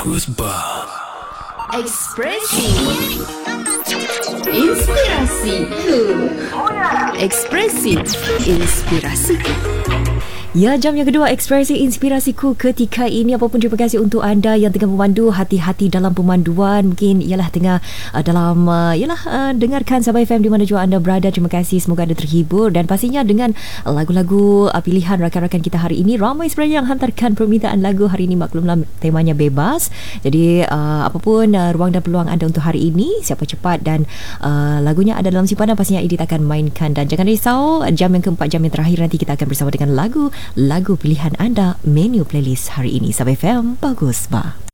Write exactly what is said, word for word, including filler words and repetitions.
Bagus Bar. Ekspresi Inspirasiku. Ekspresi Inspirasiku. Ya, jam yang kedua Ekspresi Inspirasiku ketika ini. Apapun terima kasih untuk anda yang tengah memandu. Hati-hati dalam pemanduan. Mungkin ialah tengah uh, dalam uh, ialah uh, dengarkan Sabah F M di mana jua anda berada. Terima kasih, semoga anda terhibur. Dan pastinya dengan lagu-lagu uh, pilihan rakan-rakan kita hari ini. Ramai sebenarnya yang hantarkan permintaan lagu hari ini. Maklumlah temanya bebas. Jadi uh, apapun uh, ruang dan peluang anda untuk hari ini, siapa cepat dan uh, lagunya ada dalam simpanan, pastinya Edit akan mainkan. Dan jangan risau, jam yang keempat, jam yang terakhir nanti kita akan bersama dengan lagu lagu pilihan anda, menu playlist hari ini. Sabah F M, Bagus Bar.